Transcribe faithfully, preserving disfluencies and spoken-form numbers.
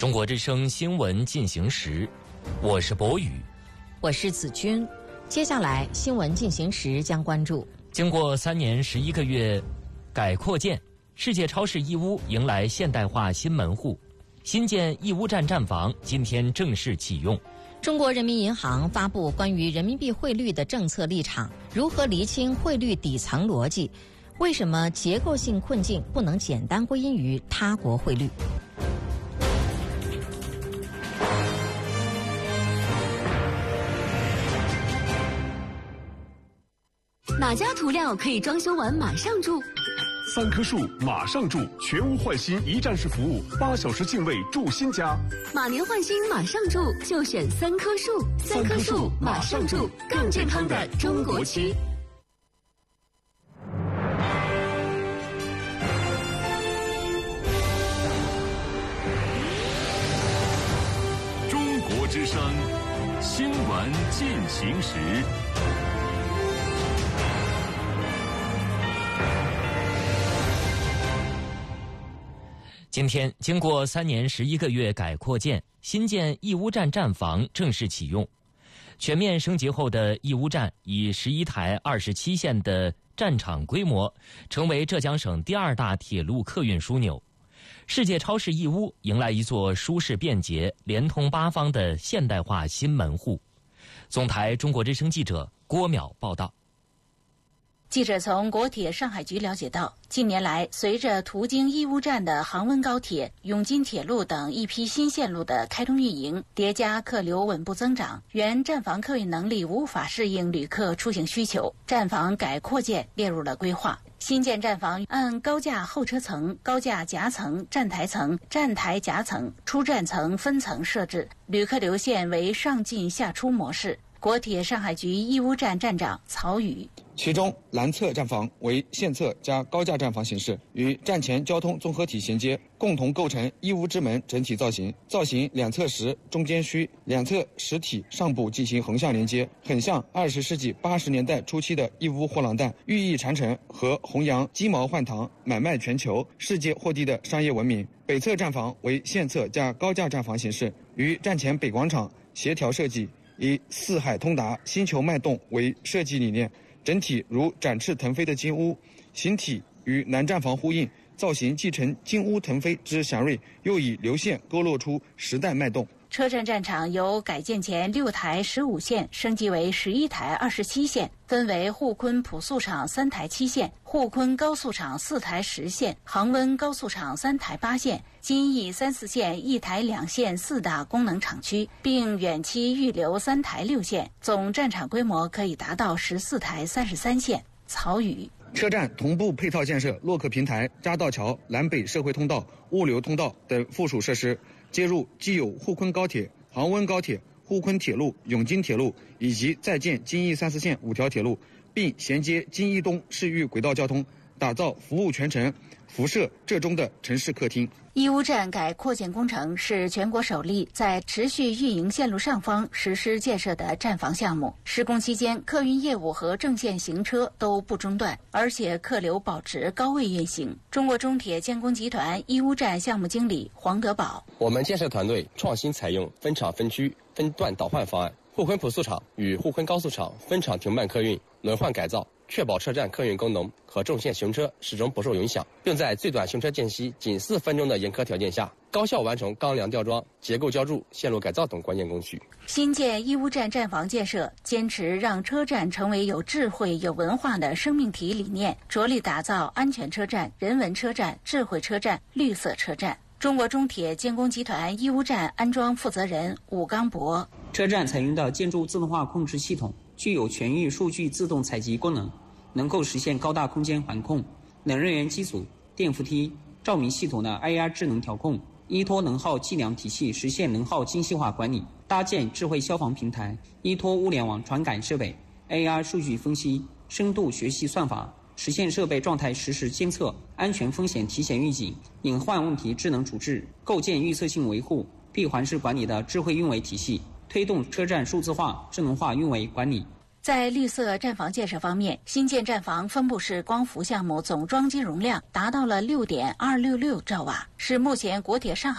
中国之声新闻进行时，我是博宇， 我是子君。接下来新闻进行时将关注： 经过三年十一个月改扩建，世界超市义乌迎来现代化新门户，新建义乌站站房今天正式启用。 中国人民银行发布关于人民币汇率的政策立场，如何厘清汇率底层逻辑？为什么结构性困境不能简单归因于他国汇率？ 哪家涂料可以装修完马上住？ 三棵树马上住，全屋换新一站式服务，八小时净位住新家。 马年换新马上住，就选三棵树。三棵树马上住，更健康的中国区。 中国之声新闻进行时。 今天，经过三年十一个月改扩建，新建义乌站站房正式启用。全面升级后的义乌站以十一台二十七线的站场规模，成为浙江省第二大铁路客运枢纽。世界超市义乌迎来一座舒适便捷、连通八方的现代化新门户。总台中国之声记者郭淼报道。 记者从国铁上海局了解到，近年来，随着途经义乌站的杭温高铁、永金铁路等一批新线路的开通运营，叠加客流稳步增长，原站房客运能力无法适应旅客出行需求，站房改扩建列入了规划。新建站房按高架候车层、高架夹层、站台层、站台夹层、出站层分层设置，旅客流线为上进下出模式。国铁上海局义乌站站长曹宇， 其中南侧站房为线侧加高架站房形式，与站前交通综合体衔接，共同构成义乌之门整体造型。造型两侧实，中间虚，两侧实体上部进行横向连接，很像二十世纪八十年代初期的义乌货郎蛋，寓意传承和弘扬鸡毛换糖、买卖全球、世界货地的商业文明。北侧站房为线侧加高架站房形式，与站前北广场协调设计，以四海通达、星球脉动为设计理念，整体如展翅腾飞的金乌，形体与南站房呼应，造型继承金乌腾飞之祥瑞，又以流线勾勒出时代脉动。 车站站场由改建前六台十五线升级为十一台二十七线，分为沪昆普速场三台七线、沪昆高速场四台十线、杭温高速场三台八线、金义三四线一台两线四大功能厂区，并远期预留三台六线，总站场规模可以达到十四台三十三线。曹宇， 车站同步配套建设洛克平台、匝道桥、南北社会通道、物流通道等附属设施，接入既有沪昆高铁、杭温高铁、沪昆铁路、永金铁路以及在建金义三四线五条铁路，并衔接金义东市域轨道交通，打造服务全程、辐射浙中的城市客厅。 义乌站改扩建工程是全国首例在持续运营线路上方实施建设的站房项目。施工期间，客运业务和正线行车都不中断，而且客流保持高位运行。中国中铁建工集团义乌站项目经理黄德宝， 我们建设团队创新采用分场分区、分段倒换方案，沪昆普速场与沪昆高速场分场停办客运，轮换改造，确保车站客运功能和重线行车始终不受影响，并在最短行车间隙仅四分钟的严苛条件下，高效完成钢梁吊装、结构浇筑、线路改造等关键工序。 新建义乌站站房建设坚持让车站成为有智慧、有文化的生命体理念，着力打造安全车站、人文车站、智慧车站、绿色车站。中国中铁建工集团义乌站安装负责人武刚博， 车站采用的建筑自动化控制系统具有全域数据自动采集功能，能够实现高大空间环控、冷热源机组、电扶梯、照明系统的 I R 智能调控，依托能耗计量体系实现能耗精细化管理，搭建智慧消防平台，依托物联网传感设备、A R 数据分析、深度学习算法，实现设备状态实时监测、安全风险提前预警、隐患问题智能处置，构建预测性维护、闭环式管理的智慧运维体系，推动车站数字化、智能化运维管理。 在绿色站房建设方面，新建站房分布式光伏项目总装机容量达到了六点二六六兆瓦，是目前国铁上海